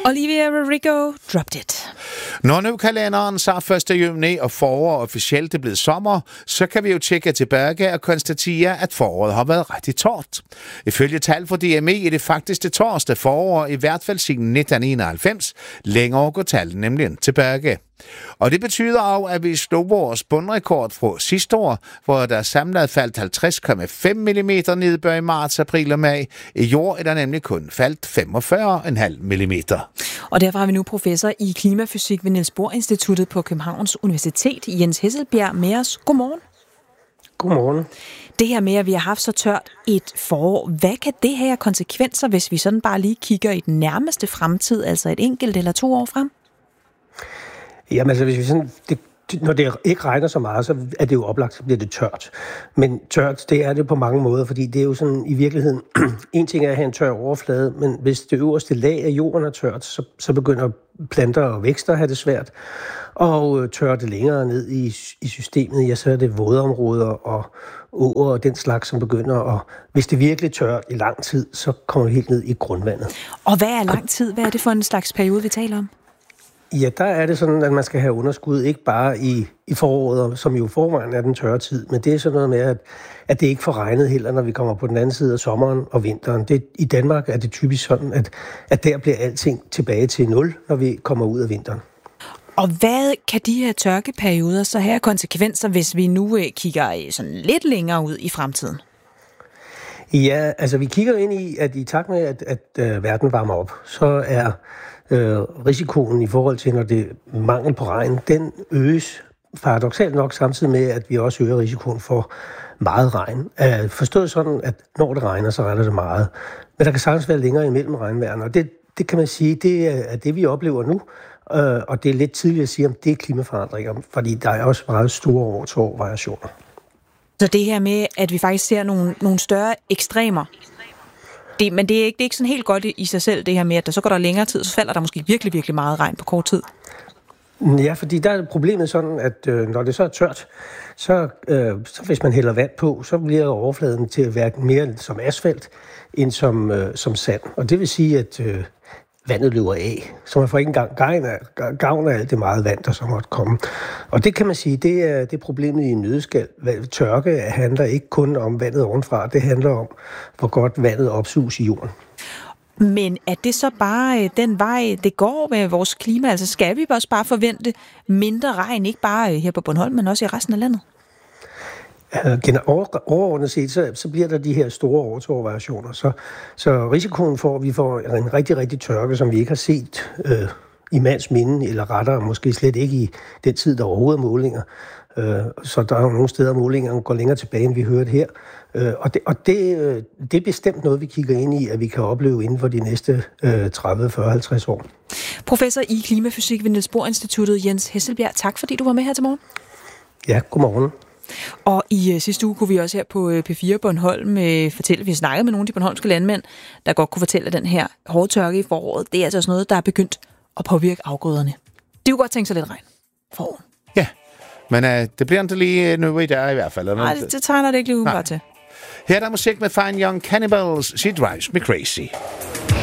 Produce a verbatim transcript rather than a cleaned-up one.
Olivia Rodrigo, Dropped It. Når nu kalenderen så første juni og forår officielt er blevet sommer, så kan vi jo tjekke tilbage og konstatere, at foråret har været rigtig tørt. Ifølge tal fra D M E er det faktisk det tørste forår, i hvert fald siden nitten enoghalvfems. Længere går tallet nemlig tilbage. Og det betyder også, at vi slog vores bundrekord fra sidste år, hvor der samlet faldt halvtreds komma fem millimeter nedbør i marts, april og maj. I år er der nemlig kun faldt femogfyrre komma fem millimeter. Og derfor har vi nu professor i klimafysik ved Niels Bohr Instituttet på Københavns Universitet, Jens Hesselbjerg, med os. Godmorgen. Godmorgen. Det her med, at vi har haft så tørt et forår, hvad kan det have konsekvenser, hvis vi sådan bare lige kigger i den nærmeste fremtid, altså et enkelt eller to år frem? Jamen altså, hvis vi sådan, det, når det ikke regner så meget, så er det jo oplagt, så bliver det tørt. Men tørt, det er det på mange måder, fordi det er jo sådan i virkeligheden, en ting er at have en tør overflade, men hvis det øverste lag af jorden er tørt, så, så begynder planter og vækster at have det svært. Og tør det længere ned i, i systemet, ja, så er det vådområder og åer og den slags, som begynder. Og hvis det virkelig tør i lang tid, så kommer det helt ned i grundvandet. Og hvad er lang tid? Hvad er det for en slags periode, vi taler om? Ja, der er det sådan, at man skal have underskud, ikke bare i, i foråret, som jo forvejen er den tørre tid, men det er sådan noget med, at, at det ikke får regnet heller, når vi kommer på den anden side af sommeren og vinteren. Det, I Danmark er det typisk sådan, at, at der bliver alting tilbage til nul, når vi kommer ud af vinteren. Og hvad kan de her tørkeperioder så have konsekvenser, hvis vi nu kigger sådan lidt længere ud i fremtiden? Ja, altså vi kigger ind i, at i takt med, at, at, at verden varmer op, så er øh, risikoen i forhold til, når det er mangel på regn, den øges paradoksalt nok samtidig med, at vi også øger risikoen for meget regn. Uh, forstået sådan, at når det regner, så regner det meget. Men der kan sagtens være længere imellem regnvejrene, og det, det kan man sige, det er det, vi oplever nu. Uh, og det er lidt tidligt at sige, om det er klimaforandringer, fordi der er også meget store år-til-år variationer. Så det her med, at vi faktisk ser nogle, nogle større ekstremer, det, men det er, ikke, det er ikke sådan helt godt i, i sig selv, det her med, at der så går der længere tid, så falder der måske virkelig, virkelig meget regn på kort tid. Ja, fordi der er problemet sådan, at øh, når det så er tørt, så, øh, så hvis man hælder vand på, så bliver overfladen til at være mere som asfalt, end som, øh, som sand. Og det vil sige, at øh, vandet løber af, så man får ikke engang gavn af, gavn af alt det meget vand, der så måtte komme. Og det kan man sige, det er, det er problemet i en nøddeskal. Tørke handler ikke kun om vandet ovenfra, det handler om, hvor godt vandet opsuges i jorden. Men er det så bare den vej, det går med vores klima? Altså skal vi også bare forvente mindre regn, ikke bare her på Bornholm, men også i resten af landet? Overordnet set, så, så bliver der de her store årtår-variationer. Så, så risikoen for, at vi får en rigtig, rigtig tørke, som vi ikke har set øh, i mands minde, eller rettere måske slet ikke i den tid, der overhovedet er målinger. Øh, så der er jo nogle steder, målingerne går længere tilbage, end vi hørte her. Øh, og det, og det, øh, det er bestemt noget, vi kigger ind i, at vi kan opleve inden for de næste øh, tredive, fyrre, halvtreds år. Professor i klimafysik ved Niels Bohr Instituttet, Jens Hesselbjerg. Tak fordi du var med her til morgen. Ja, godmorgen. Og i uh, sidste uge kunne vi også her på uh, P fire Bornholm uh, fortælle, at vi har snakket med nogle af de bornholmske landmænd, der godt kunne fortælle, at den her hårde tørke i foråret, det er altså også noget, der er begyndt at påvirke afgrøderne. De kunne godt tænke sig lidt regn foråret. Ja, men uh, det bliver ikke lige nu i dag i hvert fald. Nej, det, det tegner det ikke lige umiddelbart til. Her er der musik med Fine Young Cannibals, She Drives Me Crazy.